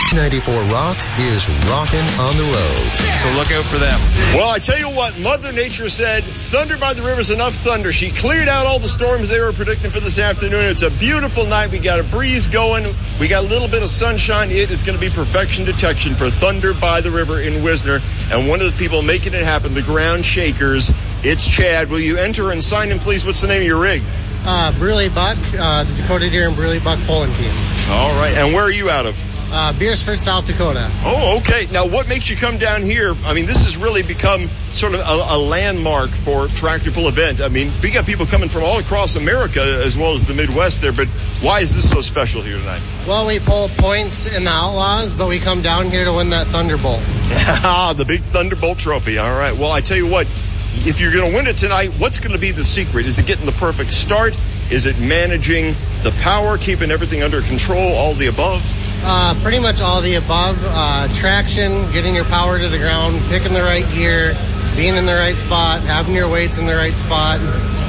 94 Rock is rocking on the road. So look out for them. Well, I tell you what, Mother Nature said, thunder by the river's enough thunder. She cleared out all the storms they were predicting for this afternoon. It's a beautiful night. We got a breeze going. We got a little bit of sunshine. It is going to be perfection detection for Thunder by the River in Wisner. And one of the people making it happen, the Ground Shakers, it's Chad. Will you enter and sign in, please? What's the name of your rig? Burley Buck, the Dakota Deer and Burley Buck Pulling Team. All right. And where are you out of? Beersford, South Dakota. Oh, okay. Now, what makes you come down here? I mean, this has really become sort of a landmark for Tractor Pull event. I mean, we got people coming from all across America as well as the Midwest there, but why is this so special here tonight? Well, we pull points in the Outlaws, but we come down here to win that Thunderbolt. The big Thunderbolt trophy. All right. Well, I tell you what, if you're going to win it tonight, what's going to be the secret? Is it getting the perfect start? Is it managing the power, keeping everything under control, all the above? Pretty much all the above. Traction, getting your power to the ground, picking the right gear, being in the right spot, having your weights in the right spot.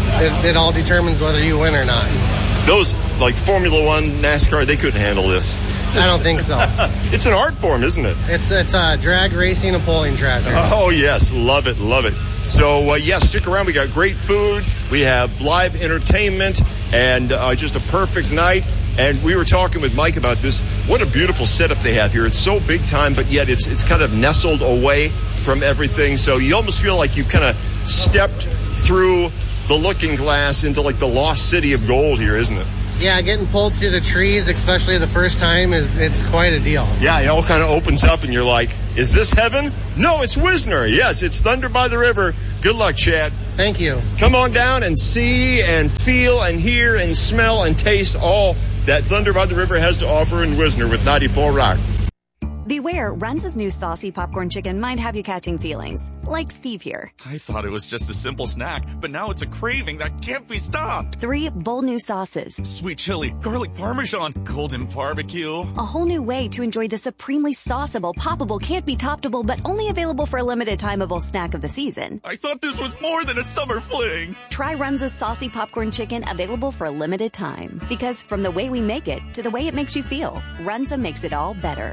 It all determines whether you win or not. Those, like Formula One, NASCAR, they couldn't handle this. I don't think so. It's an art form, isn't it? It's drag racing and pulling tractor. Oh, yes. Love it. Love it. So, yes, stick around. We got great food. We have live entertainment and just a perfect night. And we were talking with Mike about this. What a beautiful setup they have here. It's so big time, but yet it's kind of nestled away from everything. So you almost feel like you've kind of stepped through the looking glass into like the lost city of gold here, isn't it? Yeah, getting pulled through the trees, especially the first time, it's quite a deal. Yeah, it all kind of opens up and you're like, is this heaven? No, it's Wisner. Yes, it's Thunder by the River. Good luck, Chad. Thank you. Come on down and see and feel and hear and smell and taste all that Thunder by the River has to offer in Wisner with 94 Rock. Beware, Runza's new saucy popcorn chicken might have you catching feelings. Like Steve here. I thought it was just a simple snack, but now it's a craving that can't be stopped. 3 bold new sauces. Sweet chili, garlic parmesan, golden barbecue. A whole new way to enjoy the supremely sauceable, poppable, can't be toppable, but only available for a limited timeable snack of the season. I thought this was more than a summer fling. Try Runza's saucy popcorn chicken, available for a limited time. Because from the way we make it to the way it makes you feel, Runza makes it all better.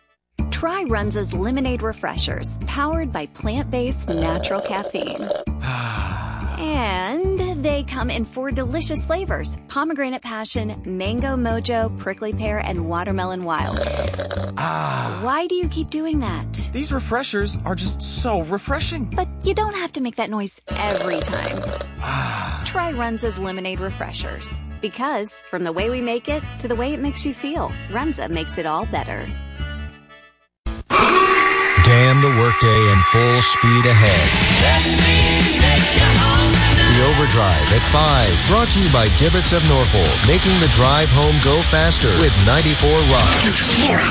Try Runza's Lemonade Refreshers, powered by plant-based natural caffeine. And they come in 4 delicious flavors: pomegranate passion, mango mojo, prickly pear, and watermelon wild. Why do you keep doing that? These refreshers are just so refreshing. But you don't have to make that noise every time. Try Runza's Lemonade Refreshers. Because from the way we make it to the way it makes you feel, Runza makes it all better. Damn the workday and full speed ahead. The Overdrive at 5, brought to you by Divots of Norfolk, making the drive home go faster with 94 Rock.